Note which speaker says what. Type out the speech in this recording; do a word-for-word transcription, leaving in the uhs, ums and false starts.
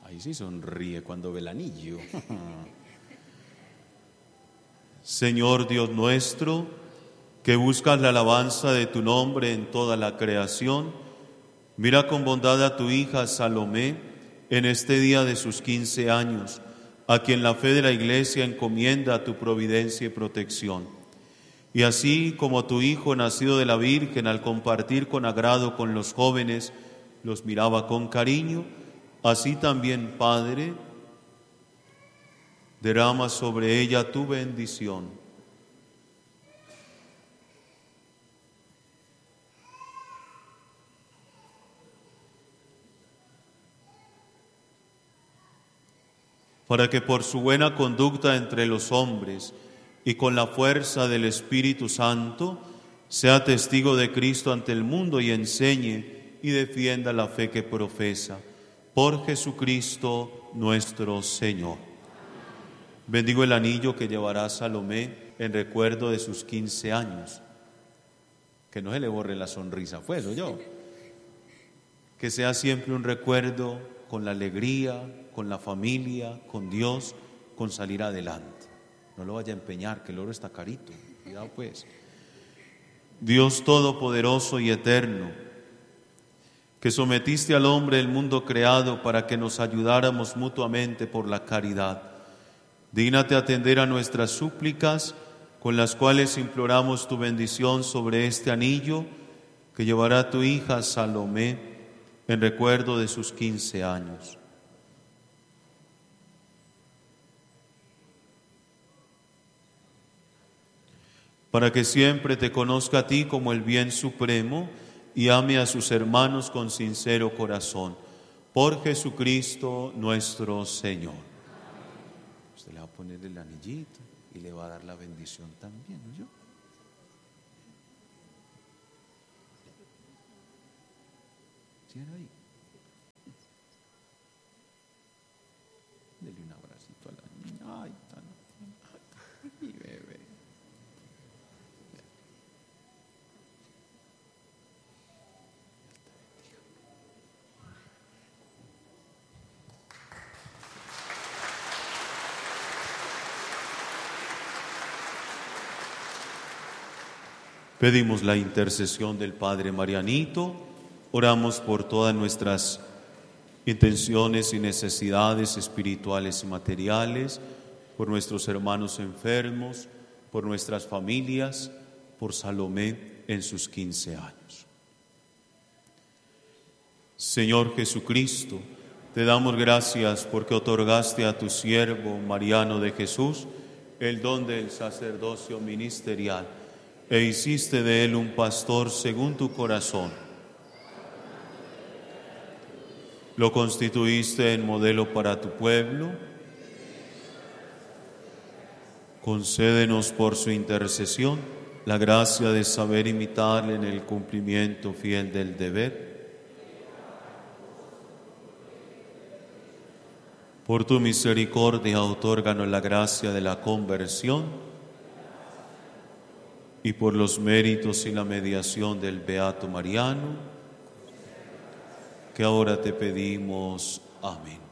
Speaker 1: Ahí sí sonríe cuando ve el anillo. Señor Dios nuestro, que buscas la alabanza de tu nombre en toda la creación, mira con bondad a tu hija Salomé en este día de sus quince años, a quien la fe de la Iglesia encomienda a tu providencia y protección. Y así como tu Hijo nacido de la Virgen, al compartir con agrado con los jóvenes, los miraba con cariño, así también, Padre, derrama sobre ella tu bendición. Para que por su buena conducta entre los hombres y con la fuerza del Espíritu Santo, sea testigo de Cristo ante el mundo y enseñe y defienda la fe que profesa. Por Jesucristo nuestro Señor. Bendigo el anillo que llevará Salomé en recuerdo de sus quince años. Que no se le borre la sonrisa, fue eso yo. Que sea siempre un recuerdo con la alegría, con la familia, con Dios, con salir adelante. No lo vaya a empeñar, que el oro está carito. Cuidado pues. Dios todopoderoso y eterno, que sometiste al hombre el mundo creado para que nos ayudáramos mutuamente por la caridad. Dígnate atender a nuestras súplicas, con las cuales imploramos tu bendición sobre este anillo que llevará tu hija Salomé en recuerdo de sus quince años. Para que siempre te conozca a ti como el bien supremo y ame a sus hermanos con sincero corazón. Por Jesucristo nuestro Señor. Usted le va a poner el anillito y le va a dar la bendición también, ¿no? Yo. ¿Sí era ahí? Dele un abracito a la niña. Ay, tan, ay, mi bebé. Pedimos la intercesión del Padre Marianito, oramos por todas nuestras intenciones y necesidades espirituales y materiales, por nuestros hermanos enfermos, por nuestras familias, por Salomé en sus quince años. Señor Jesucristo, te damos gracias porque otorgaste a tu siervo Mariano de Jesús el don del sacerdocio ministerial, e hiciste de él un pastor según tu corazón. Lo constituiste en modelo para tu pueblo. Concédenos por su intercesión la gracia de saber imitarle en el cumplimiento fiel del deber. Por tu misericordia, otórganos la gracia de la conversión, y por los méritos y la mediación del Beato Mariano, que ahora te pedimos. Amén.